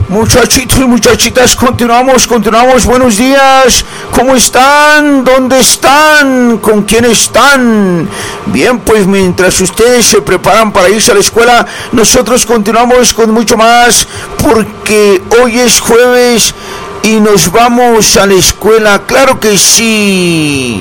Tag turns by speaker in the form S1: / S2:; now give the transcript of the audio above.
S1: Muchachitos y muchachitas, continuamos. Buenos días. ¿Cómo están? ¿Dónde están? ¿Con quién están? Bien, pues mientras ustedes se preparan para irse a la escuela, nosotros continuamos con mucho más, porque hoy es jueves y nos vamos a la escuela. ¡Claro que sí!